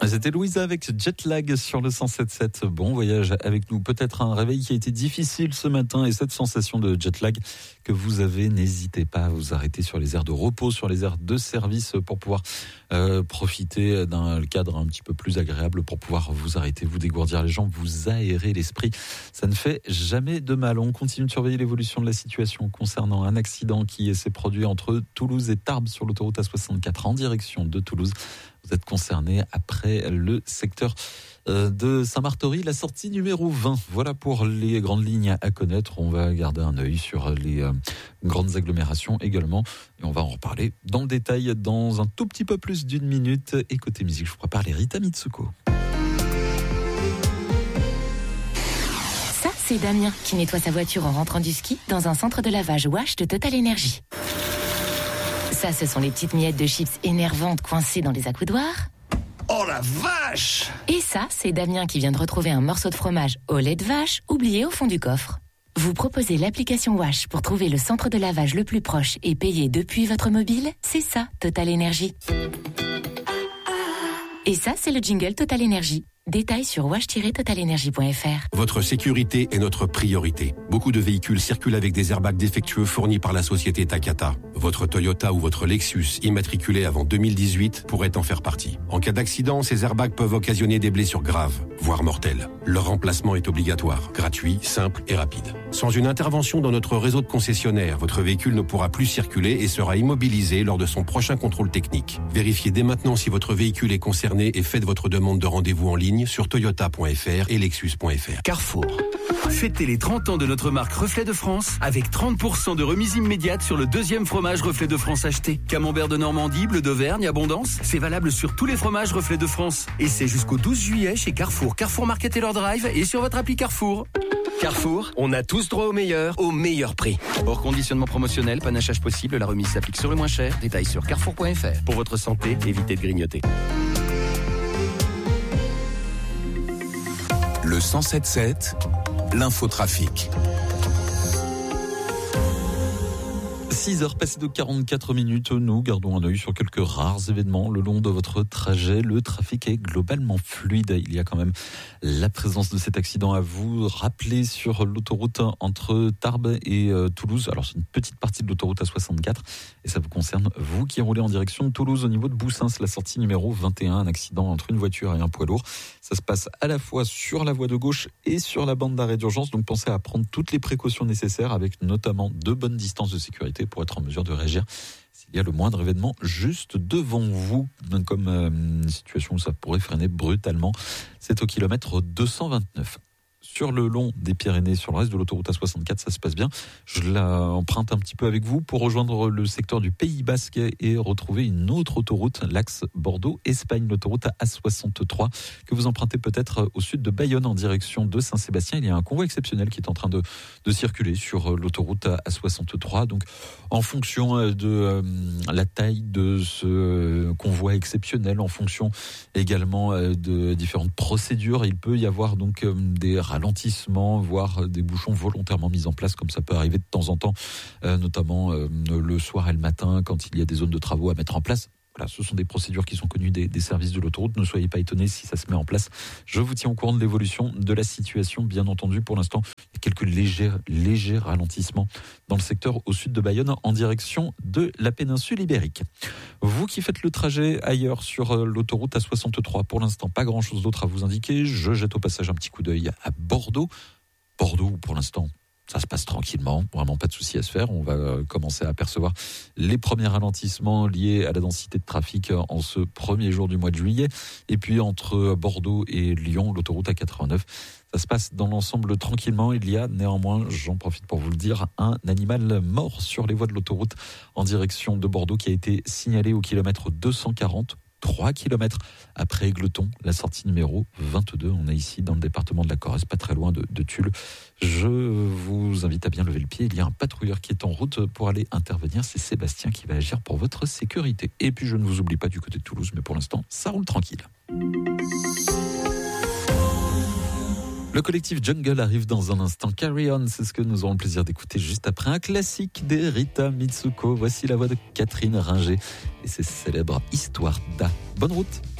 C'était Louisa avec Jetlag sur le 107.7. Bon voyage avec nous. Peut-être un réveil qui a été difficile ce matin et cette sensation de jetlag que vous avez, n'hésitez pas à vous arrêter sur les aires de repos, sur les aires de service pour pouvoir profiter d'un cadre un petit peu plus agréable, pour pouvoir vous arrêter, vous dégourdir les jambes, vous aérer l'esprit. Ça ne fait jamais de mal. On continue de surveiller l'évolution de la situation concernant un accident qui s'est produit entre Toulouse et Tarbes sur l'autoroute A64 en direction de Toulouse. Vous êtes concerné après le secteur de Saint-Martory, la sortie numéro 20. Voilà pour les grandes lignes à connaître. On va garder un œil sur les grandes agglomérations également. Et on va en reparler dans le détail dans un tout petit peu plus d'une minute. Et côté musique, je vous prépare les Rita Mitsuko. Ça, c'est Damien qui nettoie sa voiture en rentrant du ski dans un centre de lavage Wash de Total Energy. Ça, ce sont les petites miettes de chips énervantes coincées dans les accoudoirs. Oh la vache! Et ça, c'est Damien qui vient de retrouver un morceau de fromage au lait de vache oublié au fond du coffre. Vous proposez l'application Wash pour trouver le centre de lavage le plus proche et payer depuis votre mobile? C'est ça, Total Energy. Et ça, c'est le jingle Total Energy. Détails sur wash-totalenergy.fr. Votre sécurité est notre priorité. Beaucoup de véhicules circulent avec des airbags défectueux fournis par la société Takata. Votre Toyota ou votre Lexus, immatriculé avant 2018, pourrait en faire partie. En cas d'accident, ces airbags peuvent occasionner des blessures graves, voire mortelles. Leur remplacement est obligatoire, gratuit, simple et rapide. Sans une intervention dans notre réseau de concessionnaires, votre véhicule ne pourra plus circuler et sera immobilisé lors de son prochain contrôle technique. Vérifiez dès maintenant si votre véhicule est concerné et faites votre demande de rendez-vous en ligne sur toyota.fr et lexus.fr. Carrefour. Fêtez les 30 ans de notre marque Reflet de France avec 30% de remise immédiate sur le deuxième fromage Reflet de France acheté. Camembert de Normandie, bleu d'Auvergne, Abondance, c'est valable sur tous les fromages Reflet de France. Et c'est jusqu'au 12 juillet chez Carrefour, Carrefour Market et leur drive et sur votre appli Carrefour. Carrefour, on a tous droit au meilleur prix. Hors conditionnement promotionnel, panachage possible, la remise s'applique sur le moins cher. Détails sur carrefour.fr. Pour votre santé, évitez de grignoter. Le 107.7, l'infotrafic. 6h passées de 44 minutes, nous gardons un œil sur quelques rares événements le long de votre trajet. Le trafic est globalement fluide. Il y a quand même la présence de cet accident à vous rappeler sur l'autoroute entre Tarbes et Toulouse. Alors c'est une petite partie de l'autoroute A64 et ça vous concerne, vous qui roulez en direction de Toulouse au niveau de Boussins, la sortie numéro 21, un accident entre une voiture et un poids lourd. Ça se passe à la fois sur la voie de gauche et sur la bande d'arrêt d'urgence, donc pensez à prendre toutes les précautions nécessaires avec notamment de bonnes distances de sécurité pour être en mesure de réagir s'il y a le moindre événement juste devant vous, comme une situation où ça pourrait freiner brutalement. C'est au kilomètre 229. Sur le long des Pyrénées, sur le reste de l'autoroute A64, ça se passe bien. Je l'emprunte un petit peu avec vous pour rejoindre le secteur du Pays Basque et retrouver une autre autoroute, l'axe Bordeaux-Espagne, l'autoroute A63, que vous empruntez peut-être au sud de Bayonne en direction de Saint-Sébastien. Il y a un convoi exceptionnel qui est en train de circuler sur l'autoroute A63. Donc, en fonction de la taille de ce convoi exceptionnel, en fonction également de différentes procédures, il peut y avoir donc des ralentissements, voire des bouchons volontairement mis en place, comme ça peut arriver de temps en temps, notamment le soir et le matin, quand il y a des zones de travaux à mettre en place. Voilà, ce sont des procédures qui sont connues des services de l'autoroute. Ne soyez pas étonnés si ça se met en place. Je vous tiens au courant de l'évolution de la situation. Bien entendu, pour l'instant, il y a quelques légers ralentissements dans le secteur au sud de Bayonne en direction de la péninsule ibérique. Vous qui faites le trajet ailleurs sur l'autoroute A63, pour l'instant, pas grand-chose d'autre à vous indiquer. Je jette au passage un petit coup d'œil à Bordeaux. Bordeaux, pour l'instant, ça se passe tranquillement, vraiment pas de souci à se faire. On va commencer à apercevoir les premiers ralentissements liés à la densité de trafic en ce premier jour du mois de juillet. Et puis entre Bordeaux et Lyon, l'autoroute A89, ça se passe dans l'ensemble tranquillement. Il y a néanmoins, j'en profite pour vous le dire, un animal mort sur les voies de l'autoroute en direction de Bordeaux qui a été signalé au kilomètre 240. 3 km après Égletons, la sortie numéro 22. On est ici dans le département de la Corrèze, pas très loin de Tulle. Je vous invite à bien lever le pied. Il y a un patrouilleur qui est en route pour aller intervenir. C'est Sébastien qui va agir pour votre sécurité. Et puis je ne vous oublie pas du côté de Toulouse, mais pour l'instant, ça roule tranquille. Le collectif Jungle arrive dans un instant. Carry On, c'est ce que nous aurons le plaisir d'écouter juste après un classique des Rita Mitsuko. Voici la voix de Catherine Ringer et ses célèbres Histoire d'A. Bonne route.